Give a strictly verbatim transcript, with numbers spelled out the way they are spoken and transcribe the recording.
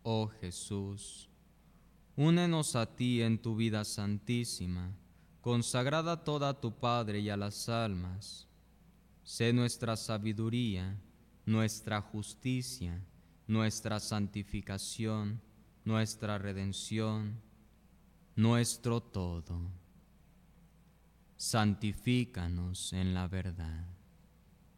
oh Jesús. Únenos a ti en tu vida santísima, consagrada toda a tu Padre y a las almas. Sé nuestra sabiduría, nuestra justicia, nuestra santificación, nuestra redención, nuestro todo. Santifícanos en la verdad.